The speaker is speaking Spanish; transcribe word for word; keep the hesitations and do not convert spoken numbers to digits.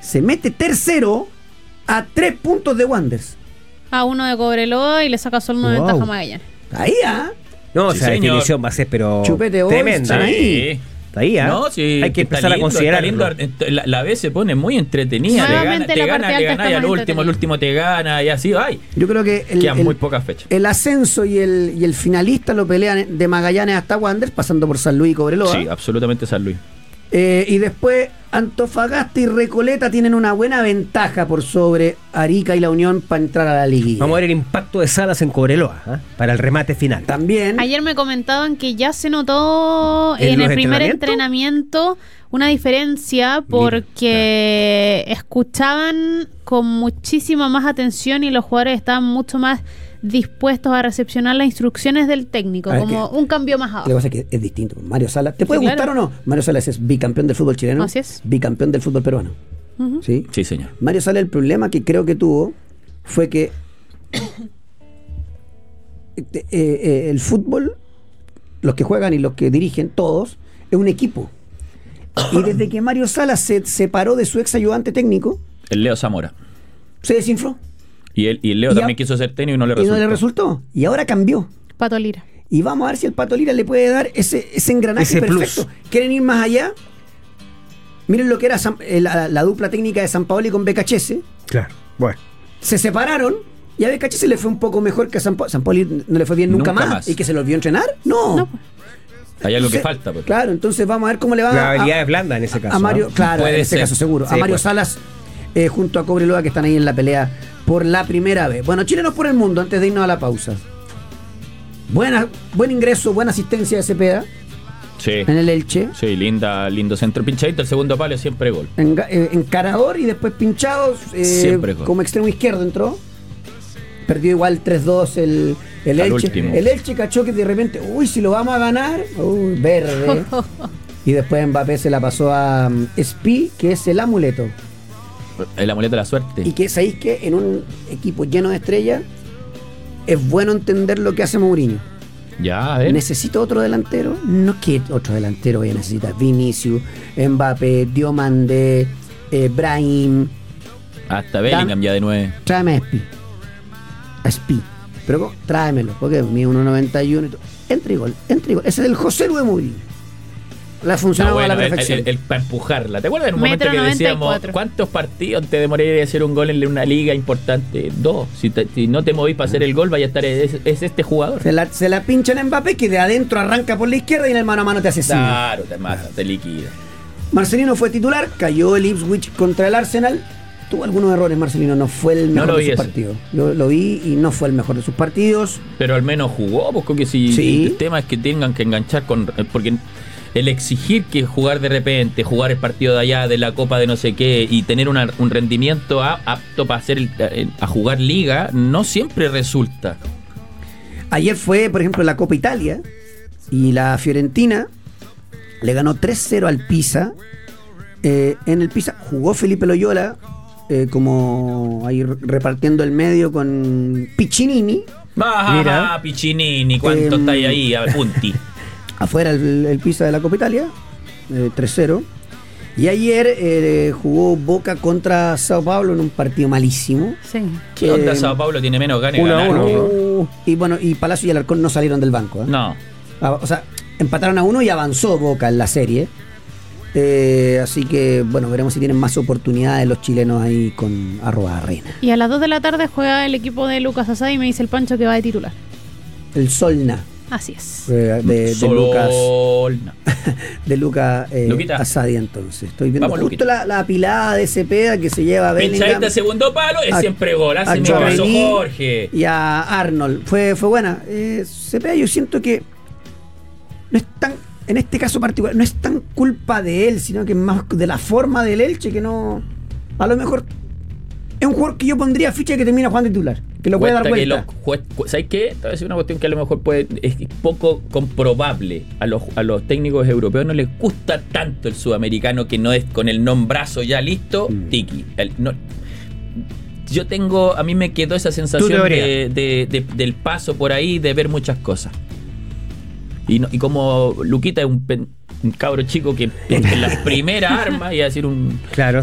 se mete tercero a tres puntos de Wanderers. A uno de Cobreloa y le saca solo una Wow. ventaja a Magallanes. Ahí, ¿ah? No, Sí, esa señor. definición va a ser, pero Chupete hoy, tremenda. están ahí. Sí. Está ahí, ¿ah? No, sí, hay que está empezar lindo, a considerar. está lindo. La, la B se pone muy entretenida. Te gana, Nuevamente te la gana, parte le alta gana y está al más último, entretenida. el último te gana y así, ay. Yo creo que el, Quedan el- muy pocas fechas. el ascenso y el, y el finalista lo pelean de Magallanes hasta Wanderers, pasando por San Luis y Cobreloa. Sí, absolutamente San Luis. Eh, y después Antofagasta y Recoleta tienen una buena ventaja por sobre Arica y La Unión para entrar a la liguilla. Vamos a ver el impacto de Salas en Cobreloa, ¿ah? Para el remate final. También Ayer me comentaban que ya se notó ¿En en los el primer entrenamientos? entrenamiento una diferencia porque escuchaban con muchísima más atención y los jugadores estaban mucho más dispuestos a recepcionar las instrucciones del técnico, A ver, como que- un cambio más lo que abajo. pasa es que es distinto. Mario Salas, ¿te puede Sí, gustar claro. o no? Mario Salas es bicampeón del fútbol chileno, Así es. bicampeón del fútbol peruano. Ujú. ¿Sí? Sí, señor. Mario Salas, el problema que creo que tuvo fue que eh, eh, el fútbol, los que juegan y los que dirigen, todos, es un equipo. Y desde que Mario Salas se separó de su ex ayudante técnico, El Leo Zamora. se desinfló. Y, él, y el Leo Y a- también quiso ser técnico y no le Y resultó. no le resultó. Y ahora cambió. Pato Lira. Y vamos a ver si el Pato Lira le puede dar ese, ese engranaje Ese perfecto. plus. ¿Quieren ir más allá? Miren lo que era San- eh, la, la dupla técnica de San Paoli con Becachese. Claro, bueno. Se separaron y a Becachese le fue un poco mejor que a San Paoli. San Paoli no le fue bien nunca, Nunca más. más. ¿Y que se lo vio entrenar? No. No, pues. Hay algo que Entonces, falta. Pues. Claro, entonces vamos a ver cómo le va La a, habilidad es blanda en ese caso. a Mario. ¿ah? Claro, Puede en ese ser. caso seguro. Sí, a Mario pues. Salas eh, junto a Cobreloa, que están ahí en la pelea por la primera vez. Bueno, chilenos por el mundo, antes de irnos a la pausa. Buena, buen ingreso, buena asistencia de Cepeda Sí. en el Elche. Sí, linda, lindo centro pinchadito. El segundo palo siempre gol. Enga- eh, encarador y después pinchados eh, Siempre gol. como extremo izquierdo entró. Perdió igual tres dos el, el Al Elche. último. El Elche cachó que de repente, uy, si lo vamos a ganar, uy, verde. Y después Mbappé se la pasó a um, Spi, que es el amuleto. El amuleto de la suerte. Y que sabéis que en un equipo lleno de estrellas es bueno entender lo que hace Mourinho. Ya, a ver. Necesito otro delantero. No, que otro delantero voy a necesitar. Vinicius, Mbappé, Diomande, eh, Brahim. Hasta Bellingham ya de nueve. Tráeme a Spi. A Spi. Pero ¿cómo? Tráemelo, porque mide uno noventa y uno y todo. Entra y gol, entra y gol. Ese es el José Luis Mourinho. Le ha Está funcionado bueno, a la el, perfección. el- el- para empujarla. ¿Te acuerdas en un Metro momento que noventa y decíamos cuatro. cuántos partidos te demoraría de hacer un gol en una liga importante? Dos. Si, te- si no te movís para hacer el gol, vaya a estar es, es este jugador. Se la, se la pinchan a Mbappé, que de adentro arranca por la izquierda y en el mano a mano te asesina. Claro, te mata, te liquida. Marcelino fue titular, cayó el Ipswich contra el Arsenal. Tuvo algunos errores, Marcelino, no fue el mejor lo de vi sus ese. partidos. Yo lo vi y no fue el mejor de sus partidos. Pero al menos jugó, pues porque si Sí. el tema es que tengan que enganchar con. Porque el exigir que jugar de repente, jugar el partido de allá, de la Copa de no sé qué, y tener una- un rendimiento a- apto para hacer el- a jugar liga, no siempre resulta. Ayer fue, por ejemplo, la Copa Italia y la Fiorentina le ganó tres cero al Pisa. Eh, en el Pisa jugó Felipe Loyola eh, como ahí repartiendo el medio con Piccinini. Baja, Mira. Piccinini, ¿cuánto Em, está ahí? A punti. Afuera el, el Pisa de la Copa Italia, eh, tres cero. Y ayer eh, jugó Boca contra Sao Paulo en un partido malísimo. Sí. ¿Qué onda? Eh, Sao Paulo tiene menos ganas de uno a ganar. uno, ¿no? Uh, y bueno, y Palacio y Alarcón no salieron del banco. ¿eh? No. Ah, o sea, empataron a uno y avanzó Boca en la serie. Eh, así que, bueno, veremos si tienen más oportunidades los chilenos ahí con arroba arena. Y a las dos de la tarde juega el equipo de Lucas Asadi y me dice el Pancho que va de titular. El Solna Así es. eh, de, de Solo- Lucas no. de Lucas eh, Luquita. Asadi. Entonces estoy viendo Vamos, justo Luquita. la, la apilada de Cepeda que se lleva a Bellingham Pinchadita segundo palo es a- siempre gol. a Hace mi caso, Tchouaméni Jorge. y a Arnold. Fue, fue buena. Eh, Cepeda, yo siento que no es tan, en este caso particular, no es tan culpa de él, sino que es más de la forma del Elche, que no. A lo mejor es un jugador que yo pondría ficha que termina jugando titular, que lo puede dar Cuesta que vuelta. lo jue- cu- ¿Sabes qué? Te voy a decir una cuestión que a lo mejor puede, es poco comprobable. A los, a los técnicos europeos no les gusta tanto el sudamericano que no es con el nombrazo ya listo, Mm. tiki. El- no- yo tengo, a mí me quedó esa sensación teoría. de, de- de- del paso por ahí, de ver muchas cosas. Y, no- y como Luquita es un, pen- un cabro chico que en las primeras armas, iba a decir un... Claro,